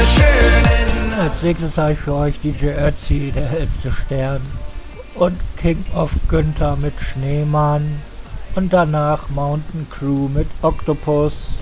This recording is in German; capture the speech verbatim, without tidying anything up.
wunderschönen. Als nächstes habe ich für euch D J Ötzi, der hellste Stern. Und King of Günther mit Schneemann. Und danach Mountain Crew mit Octopus.